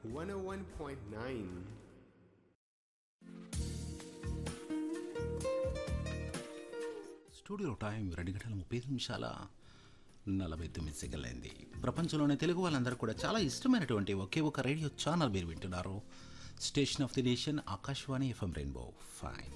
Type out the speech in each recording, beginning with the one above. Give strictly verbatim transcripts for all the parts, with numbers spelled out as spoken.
one oh one point nine. Studio time రెండు గంటల ముప్పై నిమిషాల నలభై తొమ్మిది సెకండ్లు అయింది. ప్రపంచంలోని తెలుగు వాళ్ళందరూ కూడా చాలా ఇష్టమైనటువంటి ఒకే ఒక రేడియో ఛానల్ మీరు వింటున్నారు. Station of the nation Akashvani FM rainbow. Fine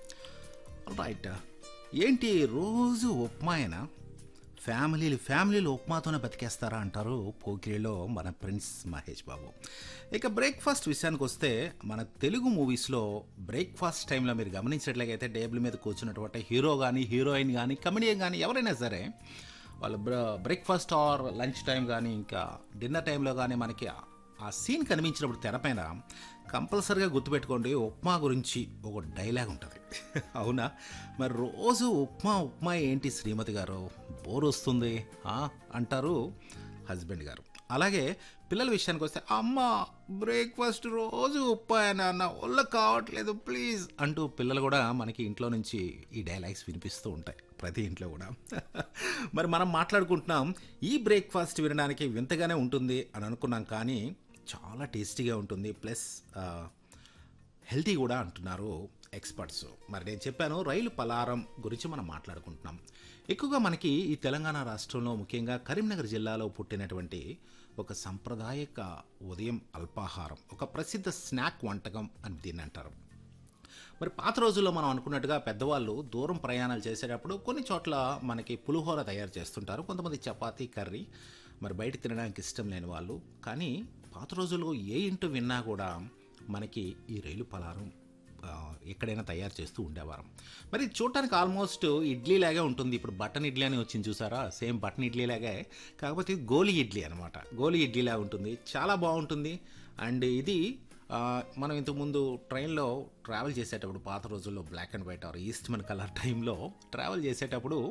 right. ఏంటి రోజు ఉప్మాయనా? ఫ్యామిలీలు ఫ్యామిలీలు ఉప్మాతోనే బతికేస్తారా అంటారు పోకిరిలో మన ప్రిన్స్ మహేష్ బాబు. ఇక బ్రేక్ఫాస్ట్ విషయానికి వస్తే మన తెలుగు మూవీస్లో బ్రేక్ఫాస్ట్ టైంలో మీరు గమనించినట్లయితే టేబుల్ మీద కూర్చున్నటువంటి హీరో కానీ హీరోయిన్ కానీ కమెడియన్ కానీ ఎవరైనా సరే వాళ్ళు బ్రేక్ఫాస్ట్ ఆర్ లంచ్ టైం కానీ ఇంకా డిన్నర్ టైంలో కానీ మనకి ఆ సీన్ కనిపించినప్పుడు తెరపైన కంపల్సరీగా గుర్తుపెట్టుకోండి, ఉప్మా గురించి ఒక డైలాగ్ ఉంటుంది. అవునా? మరి రోజు ఉప్మా ఉప్మా ఏంటి శ్రీమతి గారు, బోర్ వస్తుంది అంటారు హస్బెండ్ గారు. అలాగే పిల్లల విషయానికి వస్తే, అమ్మ బ్రేక్ఫాస్ట్ రోజు ఉప్మా నాన్న ఒళ్ళ కావట్లేదు ప్లీజ్ అంటూ పిల్లలు కూడా మనకి ఇంట్లో నుంచి ఈ డైలాగ్స్ వినిపిస్తూ ఉంటాయి ప్రతి ఇంట్లో కూడా. మరి మనం మాట్లాడుకుంటున్నాం ఈ బ్రేక్ఫాస్ట్ వినడానికి వింతగానే ఉంటుంది అని అనుకున్నాం, కానీ చాలా టేస్టీగా ఉంటుంది, ప్లస్ హెల్తీ కూడా అంటున్నారు ఎక్స్పర్ట్స్. మరి నేను చెప్పాను రైలు పలారం గురించి మనం మాట్లాడుకుంటున్నాం. ఎక్కువగా మనకి ఈ తెలంగాణ రాష్ట్రంలో ముఖ్యంగా కరీంనగర్ జిల్లాలో పుట్టినటువంటి ఒక సాంప్రదాయక ఉదయం అల్పాహారం, ఒక ప్రసిద్ధ స్నాక్ వంటకం అని దీన్ని అంటారు. మరి పాత రోజుల్లో మనం అనుకున్నట్టుగా పెద్దవాళ్ళు దూరం ప్రయాణాలు చేసేటప్పుడు కొన్ని చోట్ల మనకి పులిహోర తయారు చేస్తుంటారు, కొంతమంది చపాతీ కర్రీ, మరి బయట తినడానికి ఇష్టం లేని వాళ్ళు. కానీ పాత రోజుల్లో ఏ ఇంటూ విన్నా కూడా మనకి ఈ రైలు పలారం ఎక్కడైనా తయారు చేస్తూ ఉండేవారం. మరి చూడటానికి ఆల్మోస్ట్ ఇడ్లీ లాగే ఉంటుంది. ఇప్పుడు బటన్ ఇడ్లీ అని వచ్చింది చూసారా, సేమ్ బటన్ ఇడ్లీ లాగే, కాకపోతే గోలి ఇడ్లీ అనమాట. గోలి ఇడ్లీలా ఉంటుంది, చాలా బాగుంటుంది. అండ్ ఇది మనం ఇంతకుముందు ట్రైన్లో ట్రావెల్ చేసేటప్పుడు పాత రోజుల్లో black and white or Eastman colour టైంలో ట్రావెల్ చేసేటప్పుడు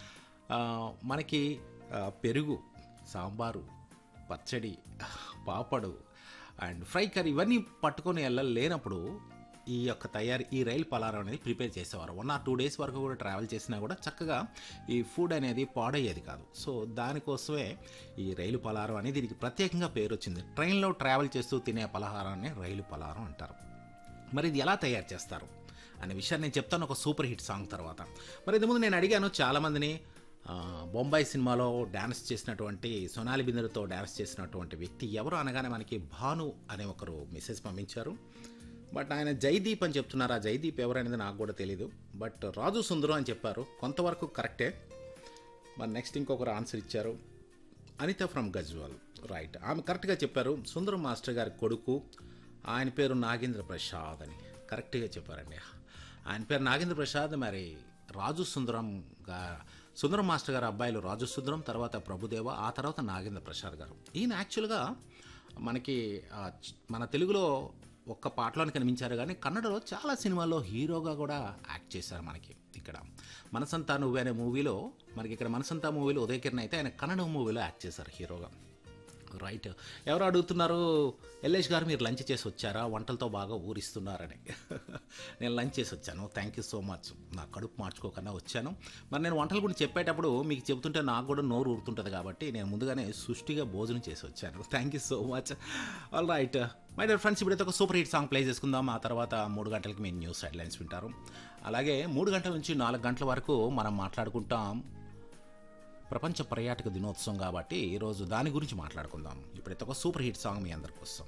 మనకి పెరుగు, సాంబారు, పచ్చడి, పాపడు అండ్ ఫ్రై కర్రీ ఇవన్నీ పట్టుకొని వెళ్ళలేనప్పుడు ఈ యొక్క తయారీ ఈ రైలు పలారం అనేది ప్రిపేర్ చేసేవారు. వన్ ఆర్ టూ డేస్ వరకు కూడా ట్రావెల్ చేసినా కూడా చక్కగా ఈ ఫుడ్ అనేది పాడయ్యేది కాదు. సో దానికోసమే ఈ రైలు పలారం అనేది దీనికి ప్రత్యేకంగా పేరు వచ్చింది. ట్రైన్లో ట్రావెల్ చేస్తూ తినే పలహారాన్ని రైలు పలారం అంటారు. మరి ఇది ఎలా తయారు చేస్తారు అనే విషయాన్ని నేను చెప్తాను ఒక సూపర్ హిట్ సాంగ్ తర్వాత. మరి ఇంతకుముందు నేను అడిగాను చాలామందిని, బొంబాయి సినిమాలో డ్యాన్స్ చేసినటువంటి సోనాలి బిందెలతో డ్యాన్స్ చేసినటువంటి వ్యక్తి ఎవరు అనగానే మనకి భాను అనే ఒకరు మెసేజ్ పంపించారు. బట్ ఆయన జైదీప్ అని చెప్తున్నారు. ఆ జైదీప్ ఎవరనేది నాకు కూడా తెలీదు. బట్ రాజు సుందరం అని చెప్పారు, కొంతవరకు కరెక్టే. మరి నెక్స్ట్ ఇంకొకరు ఆన్సర్ ఇచ్చారు, అనిత ఫ్రమ్ గజ్వాల్. రైట్, ఆమె కరెక్ట్గా చెప్పారు. సుందరం మాస్టర్ గారి కొడుకు, ఆయన పేరు నాగేంద్ర ప్రసాద్ అని కరెక్ట్గా చెప్పారండి. ఆయన పేరు నాగేంద్ర ప్రసాద్. మరి రాజు సుందరం గా సుందరం మాస్టర్ గారు అబ్బాయిలు రాజు సుందరం, తర్వాత ప్రభుదేవ, ఆ తర్వాత నాగేంద్ర ప్రసాద్ గారు. ఈయన యాక్చువల్గా మనకి మన తెలుగులో ఒక్క పాటలోనే కనిపించారు, కానీ కన్నడలో చాలా సినిమాల్లో హీరోగా కూడా యాక్ట్ చేశారు. మనకి ఇక్కడ మనసంతా నువ్వే అనే మూవీలో, మనకి ఇక్కడ మనసంతా మూవీలో ఉదయకిరణ్ అయితే ఆయన కన్నడ మూవీలో యాక్ట్ చేశారు హీరోగా. రైట్, ఎవరు అడుగుతున్నారు, ఎల్లేష్ గారు మీరు లంచ్ చేసి వచ్చారా, వంటలతో బాగా ఊరిస్తున్నారని. నేను లంచ్ చేసి వచ్చాను, థ్యాంక్ యూ సో మచ్. నా కడుపు మార్చుకోకుండా వచ్చాను. మరి నేను వంటల గురించి చెప్పేటప్పుడు మీకు చెబుతుంటే నాకు కూడా నోరు ఊరుతుంటుంది, కాబట్టి నేను ముందుగానే సుష్టిగా భోజనం చేసి వచ్చాను. Thank you so much. All right my dear friends, ఇప్పుడైతే ఒక సూపర్ హిట్ సాంగ్ ప్లే చేసుకుందాం. ఆ తర్వాత మూడు గంటలకి మీరు న్యూస్ హెడ్లైన్స్ వింటారు. అలాగే మూడు గంటల నుంచి నాలుగు గంటల వరకు మనం మాట్లాడుకుంటాం ప్రపంచ పర్యాటక దినోత్సవం, కాబట్టి ఈరోజు దాని గురించి మాట్లాడుకుందాం. ఇప్పుడైతే ఒక సూపర్ హిట్ సాంగ్ మీ అందరి కోసం.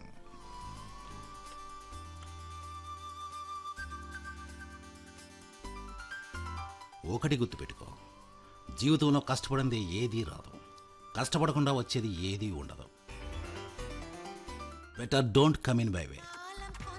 ఒకటి గుర్తుపెట్టుకో, జీవితంలో కష్టపడింది ఏదీ రాదు, కష్టపడకుండా వచ్చేది ఏదీ ఉండదు. Better don't come in by way.